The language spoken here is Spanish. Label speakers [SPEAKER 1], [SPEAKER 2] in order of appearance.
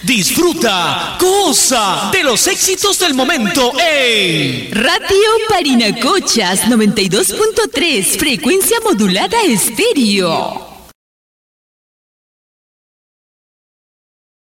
[SPEAKER 1] Disfruta, goza de los éxitos del momento en
[SPEAKER 2] Radio Parinacochas 92.3, frecuencia modulada estéreo.